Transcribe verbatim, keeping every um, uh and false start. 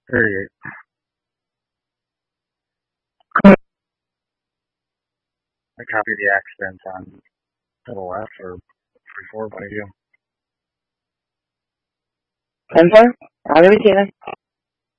thirty-eight. I copy the accent on double F or three four. What do you do? I'm sorry? I haven't seen it.